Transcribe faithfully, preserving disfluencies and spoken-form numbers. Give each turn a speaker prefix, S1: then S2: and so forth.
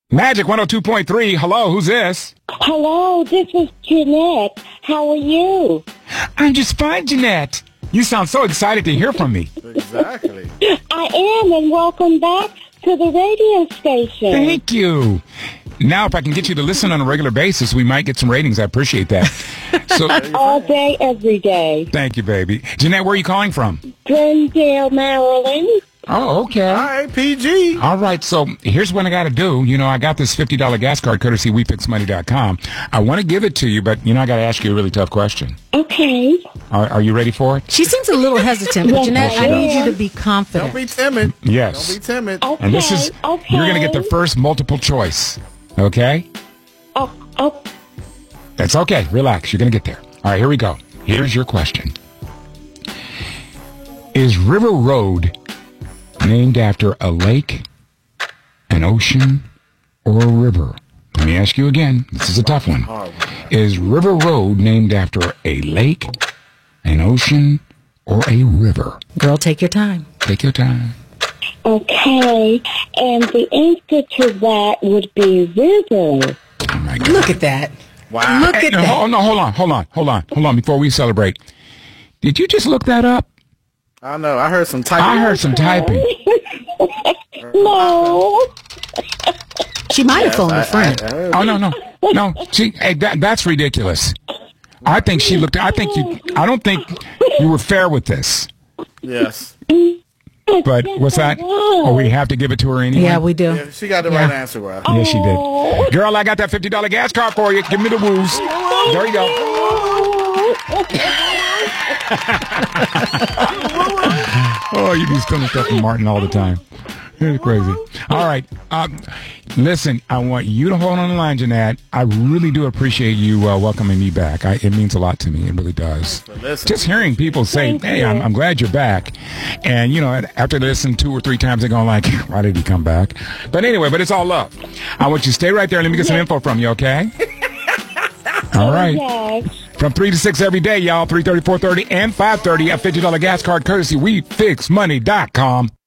S1: Magic one oh two point three. Hello, who's this?
S2: Hello, this is Jeanette. How are you?
S1: I'm just fine, Jeanette. You sound so excited to hear from me.
S3: Exactly.
S2: I am, and welcome back to the radio station.
S1: Thank you. Now, if I can get you to listen on a regular basis, we might get some ratings. I appreciate that. So,
S2: All day, every day.
S1: thank you, baby. Jeanette, where are you calling from?
S2: Glendale, Maryland.
S1: Oh, okay.
S3: All right, P G.
S1: All right, so here's what I got to do. You know, I got this fifty dollars gas card courtesy we fix money dot com. I want to give it to you, but, you know, I got to ask you a really tough question.
S2: Okay.
S1: Are, are you ready for it?
S4: She seems a little hesitant, but
S2: Yes,
S4: Jeanette,
S2: I
S4: I need
S2: am.
S4: you to be confident.
S3: Don't be timid.
S1: Yes.
S3: Don't be timid.
S2: Okay.
S1: And this is,
S2: okay.
S1: you're going to get the first multiple choice, okay?
S2: Oh, oh,
S1: That's okay. Relax. You're going to get there. All right, here we go. Here's your question. Is River Road named after a lake, an ocean, or a river? Let me ask you again. This is a tough one. Is River Road named after a lake, an ocean, or a river?
S4: Girl, take your time.
S1: Take your time.
S2: okay. And the answer to that would be river.
S1: Oh, my God.
S4: Look at that.
S3: Wow.
S4: Look at
S1: No,
S4: that.
S1: hold, no, hold on, hold on, hold on, hold on before we celebrate. Did you just look that up?
S3: I know. I heard some typing.
S1: I heard some typing.
S2: No.
S4: She might have phoned
S3: I-
S4: a friend.
S3: I- I heard-
S1: Oh, no, no. No, see, hey, that, that's ridiculous. I think she looked, I think you, I don't think you were fair with this.
S3: Yes.
S1: But what's that? Oh, we have to give it to her anyway?
S4: Yeah, we do.
S3: Yeah, she got the right answer, bro.
S1: Yeah, she did. Girl, I got that fifty dollars gas card for you. Give me the woos. There you go. Oh, you be stealing stuff from Martin all the time. It's crazy. All right. Um, listen, I want you to hold on the line, Jeanette. I really do appreciate you uh, welcoming me back. I, it means a lot to me. It really does.
S3: listening.
S1: Just hearing people say,
S2: Thank
S1: hey,
S2: you.
S1: I'm, I'm glad you're back. And, you know, after they listen two or three times, they're going like, why did he come back? But anyway, but it's all love. I want you to stay right there. Let me get some info from you, okay? All right.
S2: Yes.
S1: From three to six every day, y'all. three thirty, four thirty, and five thirty. A fifty dollars gas card courtesy we fix money dot com.